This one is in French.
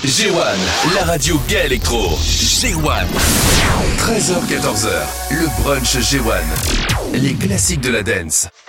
G1, la radio gay électro. G1. 13h-14h, le brunch G1. Les classiques de la dance.